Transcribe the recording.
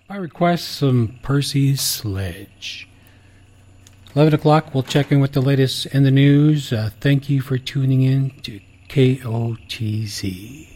By request, some Percy Sledge. 11 o'clock, we'll check in with the latest in the news. Thank you for tuning in to KOTZ.